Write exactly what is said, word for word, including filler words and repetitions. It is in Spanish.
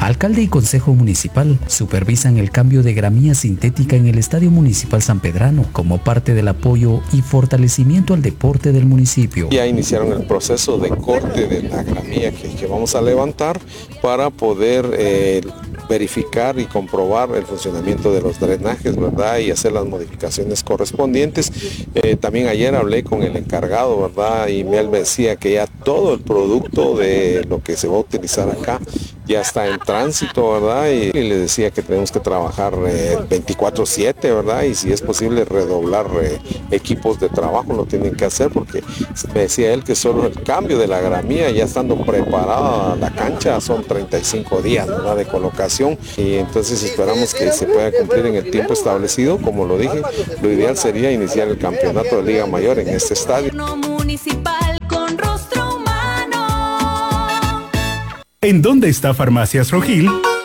Alcalde y Consejo Municipal supervisan el cambio de gramía sintética en el Estadio Municipal San Pedrano como parte del apoyo y fortalecimiento al deporte del municipio. Ya iniciaron el proceso de corte de la gramía que, que vamos a levantar para poder eh, verificar y comprobar el funcionamiento de los drenajes, ¿verdad? Y hacer las modificaciones correspondientes. Eh, también ayer hablé con el encargado, ¿verdad? Y me decía que ya todo el producto de lo que se va a utilizar acá ya está en tránsito, ¿verdad? Y, y le decía que tenemos que trabajar eh, veinticuatro siete, ¿verdad? Y si es posible redoblar eh, equipos de trabajo, lo tienen que hacer, porque me decía él que solo el cambio de la gramía, ya estando preparada la cancha, son treinta y cinco días, ¿verdad? De colocación, y entonces esperamos que se pueda cumplir en el tiempo establecido. Como lo dije, lo ideal sería iniciar el campeonato de Liga Mayor en este estadio. ¿En dónde está Farmacias Rojil?